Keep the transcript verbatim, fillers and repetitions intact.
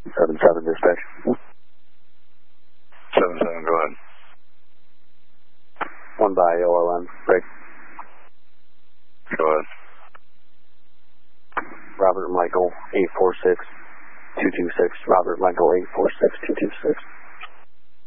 seven seven dispatch. seven seven, go ahead. One by O L M, break. Go ahead. Robert Michael, eight four six two two six. Robert Michael, eight four six two two six.